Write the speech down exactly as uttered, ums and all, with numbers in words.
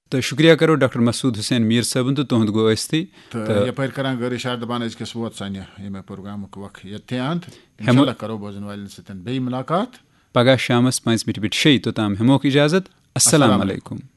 तो शुक्रिया करो डॉक्टर मसूद हुसैन मीर साहब तो तुहद गो अस्ती तो यपर करान गरी शार दबान अजकस वोत सान्य यमे प्रोग्राम वक्त यथे अंत इंशाल्लाह करो बोजन वालन सतन बे मुलाकात पगह शामस पाँच मिनट बिट शे तो ताम हेमोक इजाजत अस्सलाम वालेकुम।